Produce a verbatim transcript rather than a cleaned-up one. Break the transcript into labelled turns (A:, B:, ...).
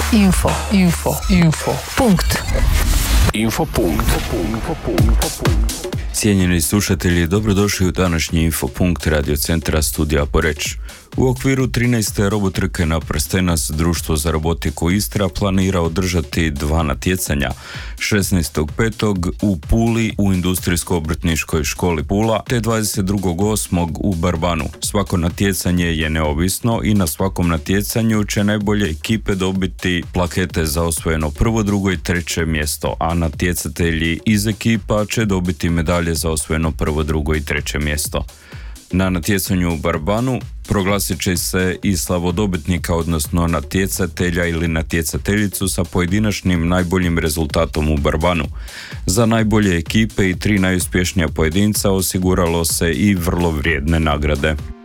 A: Info, info, info. Punkt.
B: Info punkt.
C: Cijenjeni slušatelji, dobrodošli u današnji Infopunkt Radio centra Studija Poreč. U okviru trinaeste robotrke na prstenas Društvo za robotiku Istra planira održati dva natjecanja. šesnaestog petog u Puli u Industrijsko-obrtničkoj školi Pula te dvadeset drugog osmog u Barbanu. Svako natjecanje je neovisno i na svakom natjecanju će najbolje ekipe dobiti plakete za osvojeno prvo, drugo i treće mjesto, a natjecatelji iz ekipa će dobiti medalje za osvojeno prvo, drugo i treće mjesto. Na natjecanju u Barbanu proglasit će se i slavodobitnika, odnosno natjecatelja ili natjecateljicu sa pojedinačnim najboljim rezultatom u Barbanu. Za najbolje ekipe i tri najuspješnija pojedinca osiguralo se i vrlo vrijedne nagrade.